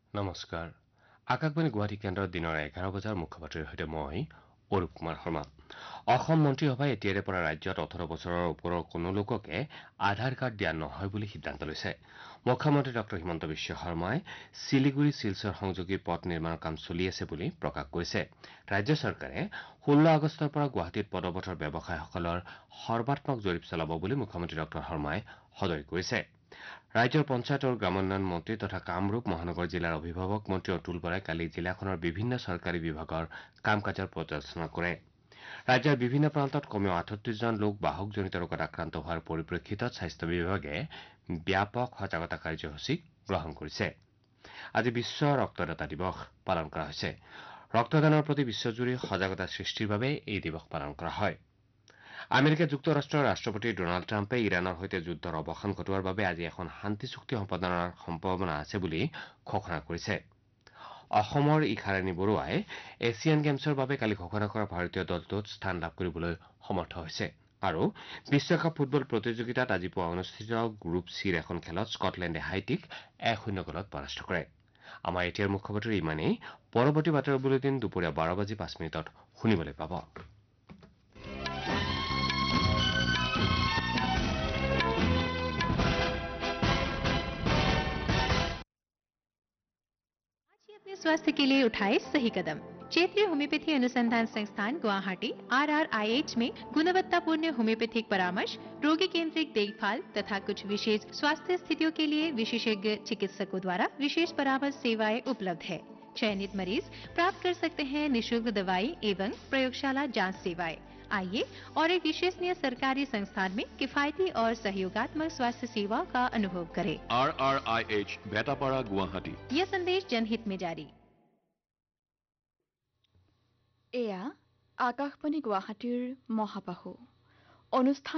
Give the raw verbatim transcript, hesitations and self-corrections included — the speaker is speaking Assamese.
নমস্কাৰ আকাশবাণী গুৱাহাটী কেন্দ্ৰৰ দিনৰ এঘাৰ বজাৰ মুখ্যপাত্ৰৰ সৈতে মই অৰূপ কুমাৰ শৰ্মা অসম মন্ত্ৰীসভাই এতিয়াৰে পৰা ৰাজ্যত ওঠৰ বছৰৰ ওপৰৰ কোনো লোককে আধাৰ কাৰ্ড দিয়া নহয় বুলি সিদ্ধান্ত লৈছে। মুখ্যমন্ত্ৰী ডঃ হিমন্ত বিশ্ব শৰ্মাই শিলিগুৰি শিলচৰ সংযোগী পথ নিৰ্মাণৰ কাম চলি আছে বুলি প্ৰকাশ কৰিছে। ৰাজ্য চৰকাৰে ষোল্ল আগষ্টৰ পৰা গুৱাহাটীত পদপথৰ ব্যৱসায়ীসকলৰ সৰ্বাত্মক জৰীপ চলাব বুলি মুখ্যমন্ত্ৰী ডঃ শৰ্মাই সদৰি কৰিছে। ৰাজ্যৰ পঞ্চায়ত আৰু গ্ৰামোন্নয়ন মন্ত্ৰী তথা কামৰূপ মহানগৰ জিলাৰ অভিভাৱক মন্ত্ৰী অতুল বৰাই কালি জিলাখনৰ বিভিন্ন চৰকাৰী বিভাগৰ কাম কাজৰ পৰ্যালোচনা কৰে। ৰাজ্যৰ বিভিন্ন প্ৰান্তত কমেও আঠত্ৰিশজন লোক বাহকজনিত ৰোগত আক্ৰান্ত হোৱাৰ পৰিপ্ৰেক্ষিতত স্বাস্থ্য বিভাগে ব্যাপক সজাগতা কাৰ্যসূচী গ্ৰহণ কৰিছে। আজি বিশ্ব ৰক্তদাতা দিৱস পালন কৰা হৈছে। ৰক্তদানৰ প্ৰতি বিশ্বজুৰি সজাগতা সৃষ্টিৰ বাবে এই দিৱস পালন কৰা হয়। আমেৰিকা যুক্তৰাষ্ট্ৰৰ ৰাষ্ট্ৰপতি ডনাল্ড ট্ৰাম্পে ইৰাণৰ সৈতে যুদ্ধৰ অৱসান ঘটোৱাৰ বাবে আজি এখন শান্তি চুক্তি সম্পাদনৰ সম্ভাৱনা আছে বুলি ঘোষণা কৰিছে। অসমৰ ইশাৰাণী বৰুৱাই এছিয়ান গেমছৰ বাবে কালি ঘোষণা কৰা ভাৰতীয় দলটোত স্থান লাভ কৰিবলৈ সমৰ্থ হৈছে আৰু বিশ্বকাপ ফুটবল প্ৰতিযোগিতাত আজি পুৱা অনুষ্ঠিত গ্ৰুপ চিৰ এখন খেলত স্কটলেণ্ডে হাইটিক এক শূন্য গলত পৰাস্ত কৰে। আমাৰ এতিয়াৰ মুখ্য বাতৰি ইমানেই। পৰৱৰ্তী বাতৰি বুলেটিন দুপৰীয়া বাৰ বাজি পাঁচ মিনিটত শুনিবলৈ পাব। अपने स्वास्थ्य के लिए उठाए सही कदम। क्षेत्रीय होम्योपैथी अनुसंधान संस्थान Guwahati are are I H में गुणवत्तापूर्ण होम्योपैथिक परामर्श, रोगी केंद्रित देखभाल तथा कुछ विशेष स्वास्थ्य स्थितियों के लिए विशेषज्ञ चिकित्सकों द्वारा विशेष परामर्श सेवाएं उपलब्ध है। चयनित मरीज प्राप्त कर सकते हैं निःशुल्क दवाई एवं प्रयोगशाला जांच सेवाएं। आइए और एक विश्वसनीय सरकारी संस्थान में किफायती और सहयोगात्मक स्वास्थ्य सेवाओं का अनुभव करें। Are are I H भेटापाड़ा Guwahati. यह संदेश जनहित में जारी। এয়া আকাশবাণী গুৱাহাটীৰ মহাবাহু অনুষ্ঠান